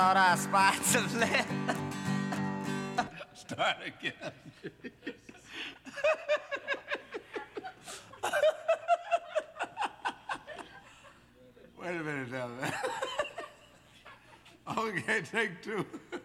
Out our spots of lead. Start again. Wait a minute now, man. Okay, take two.